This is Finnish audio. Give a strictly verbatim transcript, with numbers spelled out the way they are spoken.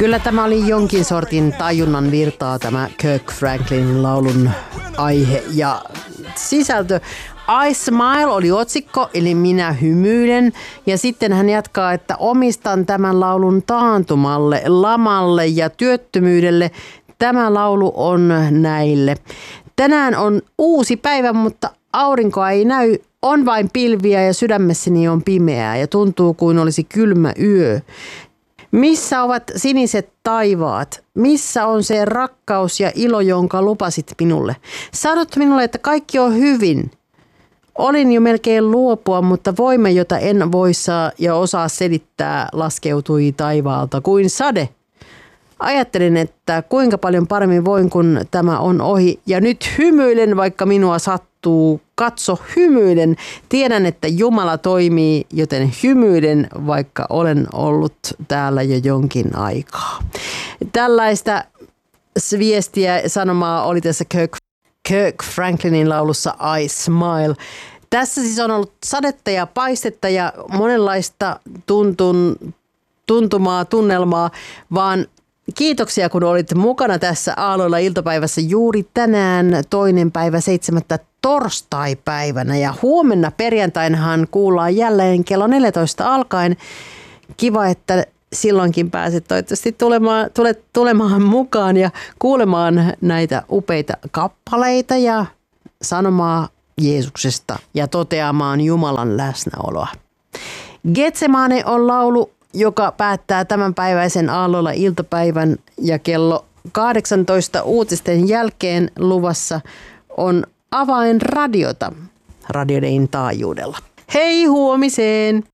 Kyllä tämä oli jonkin sortin tajunnan virtaa, tämä Kirk Franklinin laulun aihe ja sisältö. I Smile oli otsikko, eli minä hymyilen. Ja sitten hän jatkaa, että omistan tämän laulun taantumalle, lamalle ja työttömyydelle. Tämä laulu on näille. Tänään on uusi päivä, mutta aurinkoa ei näy. On vain pilviä ja sydämessäni on pimeää ja tuntuu kuin olisi kylmä yö. Missä ovat siniset taivaat? Missä on se rakkaus ja ilo, jonka lupasit minulle? Sanot minulle, että kaikki on hyvin. Olin jo melkein luopua, mutta voima, jota en voi saa ja osaa selittää, laskeutui taivaalta kuin sade. Ajattelin, että kuinka paljon paremmin voin, kun tämä on ohi. Ja nyt hymyilen, vaikka minua sattuu. Katso, hymyilen. Tiedän, että Jumala toimii, joten hymyilen, vaikka olen ollut täällä jo jonkin aikaa. Tällaista viestiä sanomaa oli tässä Kirk, Kirk Franklinin laulussa I Smile. Tässä siis on ollut sadetta ja paistetta ja monenlaista tuntun, tuntumaa, tunnelmaa, vaan kiitoksia, kun olit mukana tässä Aalloilla iltapäivässä juuri tänään toinen päivä seitsemättä torstaipäivänä. Ja huomenna perjantainahan kuullaan jälleen kello neljätoista alkaen. Kiva, että silloinkin pääset toivottavasti tulemaan, tulet tulemaan mukaan ja kuulemaan näitä upeita kappaleita ja sanomaa Jeesuksesta ja toteamaan Jumalan läsnäoloa. Getsemane on laulu, joka päättää tämänpäiväisen Aalloilla iltapäivän ja kello kahdeksantoista uutisten jälkeen luvassa on Avainradiota radioiden taajuudella. Hei huomiseen!